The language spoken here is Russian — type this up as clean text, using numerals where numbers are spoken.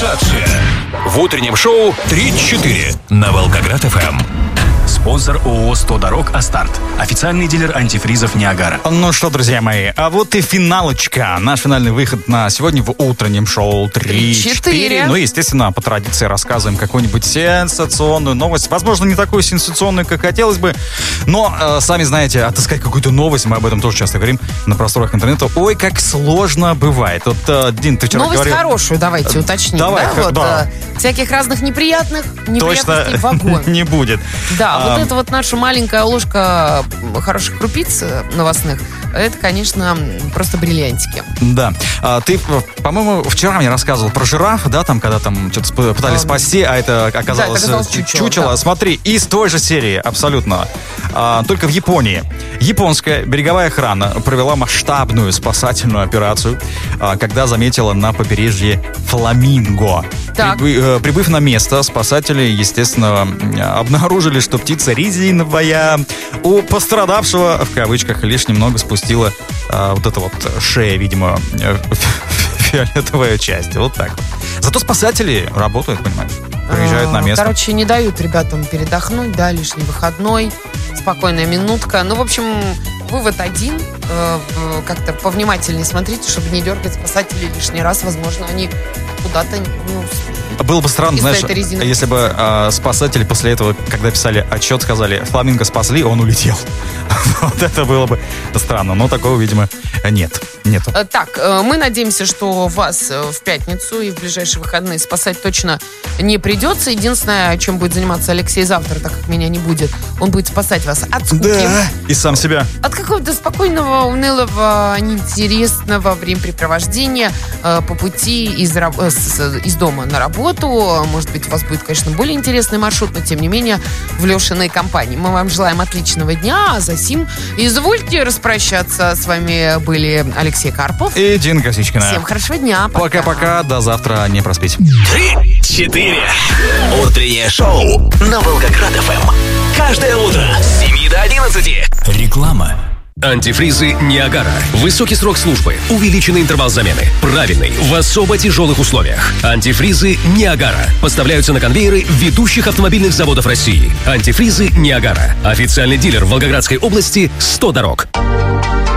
прошедшее. В утреннем шоу 3-4 на Волгоград-ФМ. Спонсор ООО «100 дорог Астарт». Официальный дилер антифризов Ниагара. Ну что, друзья мои, а вот и финалочка. Наш финальный выход на сегодня в утреннем шоу 3-4. Ну, естественно, по традиции рассказываем какую-нибудь сенсационную новость. Возможно, не такую сенсационную, как хотелось бы. Но, сами знаете, отыскать какую-то новость, мы об этом тоже часто говорим на просторах интернета. Ой, как сложно бывает. Вот, Дин, ты вчера говорил... Новость хорошую, давайте уточним. Давай, да? Всяких разных неприятностей точно вагон. Не будет. Да, вот это вот наша маленькая ложка хороших крупиц новостных, это, конечно, просто бриллиантики. Да. Ты, по-моему, вчера мне рассказывал про жираф, да, там, когда там что-то пытались спасти, а это оказалось чучело. Да. Смотри, из той же серии, абсолютно. Только в Японии. Японская береговая охрана провела масштабную спасательную операцию, когда заметила на побережье фламинго. Прибыв на место, спасатели, естественно, обнаружили, что птица резиновая. У пострадавшего, в кавычках, лишь немного спустила вот эта вот шея, видимо, фиолетовая часть. Вот так вот. Зато спасатели работают, понимаешь? Приезжают на место. Короче, не дают ребятам передохнуть, да, лишний выходной, спокойная минутка. Ну, в общем, вывод один. Как-то повнимательнее смотрите, чтобы не дергать спасателей лишний раз. Возможно, они куда-то не успеют. Было бы странно, знаешь, если бы спасатели после этого, когда писали отчет, сказали, фламинго спасли, он улетел. Вот это было бы странно, но такого, видимо, нету. Так, мы надеемся, что вас в пятницу и в ближайшие выходные спасать точно не придется. Единственное, чем будет заниматься Алексей завтра, так как меня не будет, он будет спасать вас от скуки. Да, и сам себя. От какого-то спокойного, унылого, неинтересного времяпрепровождения по пути из дома на работу. Может быть, у вас будет, конечно, более интересный маршрут, но, тем не менее, в Лешиной компании. Мы вам желаем отличного дня, а за сим извольте распрощаться. С вами были Алексей Карпов и Дина Косичкина. Всем хорошего дня. Пока-пока. До завтра. Не проспите. 3-4. Утреннее шоу на Волгоград-ФМ. Каждое утро с 7 до 11. Реклама. Антифризы Ниагара. Высокий срок службы, увеличенный интервал замены, правильный, в особо тяжелых условиях. Антифризы Ниагара поставляются на конвейеры ведущих автомобильных заводов России. Антифризы Ниагара. Официальный дилер в Волгоградской области 100 дорог.